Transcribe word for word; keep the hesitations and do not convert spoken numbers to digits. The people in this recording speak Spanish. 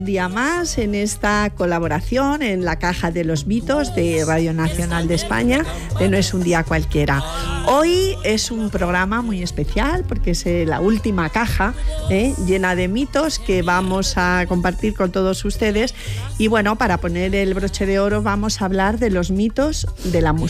Un día más en esta colaboración en la Caja de los Mitos de Radio Nacional de España, de No es un día cualquiera. Hoy es un programa muy especial porque es la última caja ¿eh? llena de mitos que vamos a compartir con todos ustedes. Y bueno, para poner el broche de oro vamos a hablar de los mitos de la música.